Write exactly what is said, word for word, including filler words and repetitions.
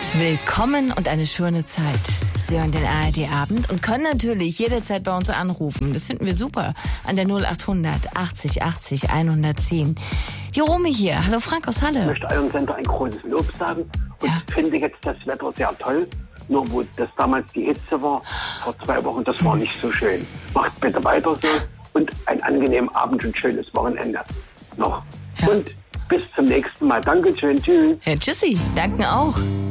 Willkommen und eine schöne Zeit. Sie hören den A R D-Abend und können natürlich jederzeit bei uns anrufen. Das finden wir super. An der null achthundert achtzig achtzig hundertzehn. Die Romy hier. Hallo Frank aus Halle. Ich möchte eurem Sender ein großes Lob sagen und ja. finde jetzt das Wetter sehr toll. Nur wo das damals die Hitze war, vor zwei Wochen, das war nicht so schön. Macht bitte weiter so und einen angenehmen Abend und schönes Wochenende noch. Ja. Und bis zum nächsten Mal. Dankeschön. Tschüss. Ja, tschüssi. Danken auch.